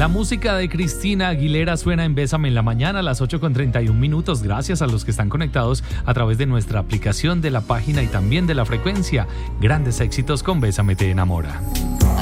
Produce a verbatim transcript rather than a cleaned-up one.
La música de Cristina Aguilera suena en Bésame en la mañana a las ocho con treinta y un minutos. Gracias a los que están conectados a través de nuestra aplicación, de la página y también de la frecuencia. Grandes éxitos con Bésame te enamora.